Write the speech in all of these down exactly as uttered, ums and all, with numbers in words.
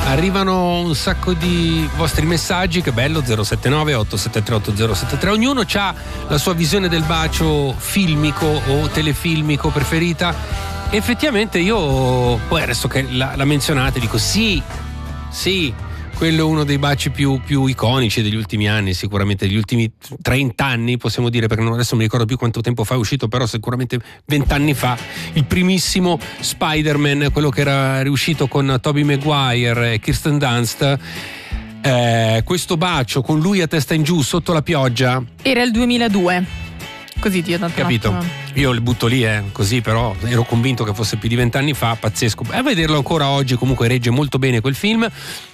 Arrivano un sacco di vostri messaggi, che bello, zero sette nove otto sette tre otto zero sette tre. Ognuno ha la sua visione del bacio filmico o telefilmico preferita. Effettivamente io, poi adesso che la, la menzionate, dico sì, sì, quello è uno dei baci più, più iconici degli ultimi anni, sicuramente degli ultimi trenta anni, possiamo dire, perché adesso non mi ricordo più quanto tempo fa è uscito, però sicuramente venti anni fa, il primissimo Spider-Man, quello che era riuscito con Tobey Maguire e Kirsten Dunst. Eh, questo bacio con lui a testa in giù sotto la pioggia era il duemiladue, così ti ho dato capito? un attimo. Io il butto lì, eh, così, però ero convinto che fosse più di vent'anni fa, pazzesco. A vederlo ancora oggi comunque regge molto bene quel film.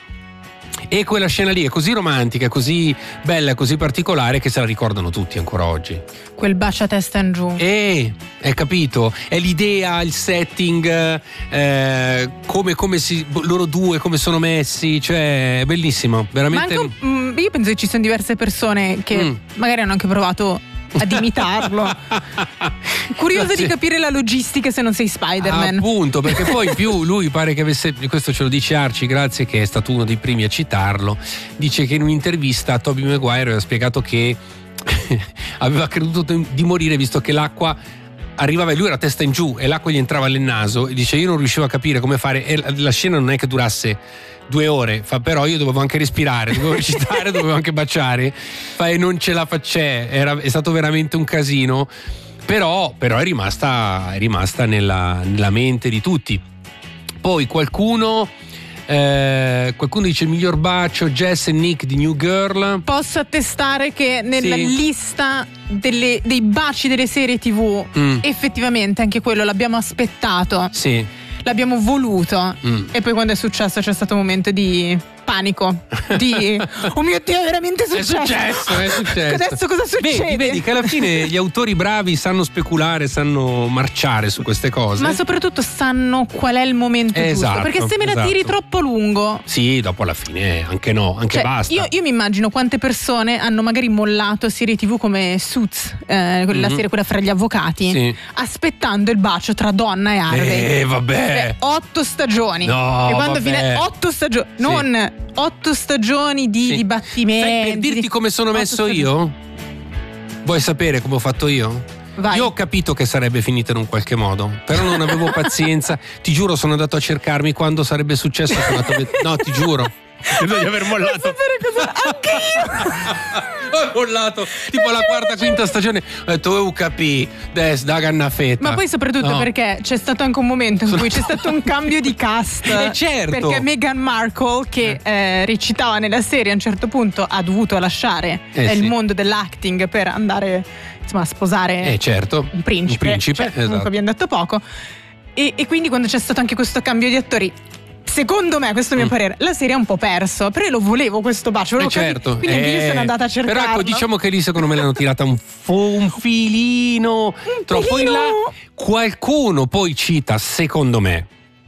E quella scena lì è così romantica, così bella, così particolare che se la ricordano tutti ancora oggi. Quel bacio a testa in giù. Eh, hai capito? È l'idea, il setting, eh, come, come si, loro due come sono messi, cioè è bellissimo, veramente. Ma anche, mh, io penso che ci sono diverse persone che mm. magari hanno anche provato ad imitarlo. Curioso no, di capire la logistica se non sei Spider-Man. Appunto, perché poi in più lui pare che avesse, questo ce lo dice Arci, grazie, che è stato uno dei primi a citarlo, dice che in un'intervista a Tobey Maguire aveva spiegato che aveva creduto di morire visto che l'acqua arrivava e lui era a testa in giù e l'acqua gli entrava nel naso, e dice io non riuscivo a capire come fare, e la, la scena non è che durasse due ore, fa, però io dovevo anche respirare, dovevo recitare, dovevo anche baciare, fa, e non ce la facè, era, è stato veramente un casino, però, però è rimasta, è rimasta nella, nella mente di tutti. Poi qualcuno Eh, qualcuno dice il miglior bacio Jess e Nick di New Girl. Posso attestare che nella sì. lista delle, dei baci delle serie tv mm. effettivamente anche quello l'abbiamo aspettato, sì. l'abbiamo voluto mm. e poi quando è successo c'è stato un momento di panico, di oh mio Dio, è veramente successo, è successo, è successo. Adesso cosa succede? Vedi, vedi che alla fine gli autori bravi sanno speculare, sanno marciare su queste cose, ma soprattutto sanno qual è il momento esatto, giusto, perché se me la esatto. tiri troppo lungo, sì, dopo alla fine anche no, anche cioè, basta. Io, io mi immagino quante persone hanno magari mollato serie tv come Suits, eh, mm-hmm. la serie quella fra gli avvocati, sì. aspettando il bacio tra Donna e Harvey. Eh vabbè, Beh, otto stagioni no, e quando vabbè. fine otto stagioni, sì. non otto stagioni di sì. dibattimenti. Sai, per dirti come sono messo io? Vuoi sapere come ho fatto io? Vai. Io ho capito che sarebbe finita in un qualche modo, però non avevo pazienza. Ti giuro, sono andato a cercarmi quando sarebbe successo. Sono andato a... No, ti giuro. Credo di aver mollato. Vuoi sapere cosa? Anche io ho mollato tipo la quarta, quinta stagione. Ho detto, oh, capì, des, da gannafetta. Ma poi soprattutto no. perché c'è stato anche un momento in Sono... cui c'è stato un cambio di cast. Eh, certo. Perché Meghan Markle, che eh, recitava nella serie, a un certo punto ha dovuto lasciare eh, il sì. mondo dell'acting per andare insomma a sposare eh, certo. un principe. Un principe, cioè, esatto. Comunque abbiamo detto poco. E, e quindi quando c'è stato anche questo cambio di attori, secondo me, questo è il mio mm. parere, la serie ha un po' perso, però io lo volevo questo bacio, eh certo. quindi eh, io sono andata a cercarlo. Però ecco, diciamo che lì secondo me l'hanno tirata un, fo- un filino un troppo filino. in là. Qualcuno poi cita, secondo me,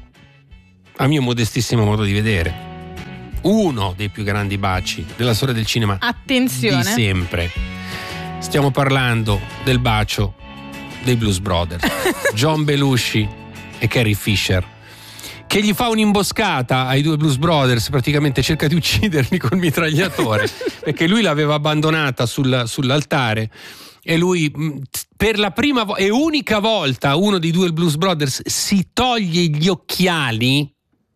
a mio modestissimo modo di vedere, uno dei più grandi baci della storia del cinema. Attenzione. Di sempre. Stiamo parlando del bacio dei Blues Brothers, John Belushi e Carrie Fisher, che gli fa un'imboscata ai due Blues Brothers, praticamente cerca di ucciderli col mitragliatore perché lui l'aveva abbandonata sul, sull'altare, e lui per la prima vo- e unica volta uno dei due Blues Brothers si toglie gli occhiali,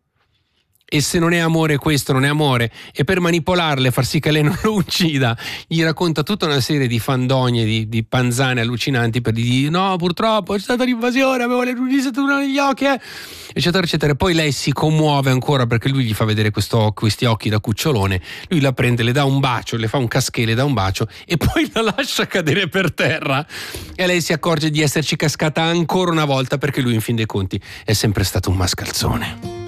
e se non è amore questo non è amore, e per manipolarle e far sì che lei non lo uccida gli racconta tutta una serie di fandonie, di, di panzane allucinanti per dire no, purtroppo c'è stata l'invasione, avevo le lucidature negli occhi, eh. eccetera eccetera. Poi lei si commuove ancora perché lui gli fa vedere questo, questi occhi da cucciolone, lui la prende, le dà un bacio, le fa un casché, le dà un bacio e poi la lascia cadere per terra, e lei si accorge di esserci cascata ancora una volta perché lui in fin dei conti è sempre stato un mascalzone.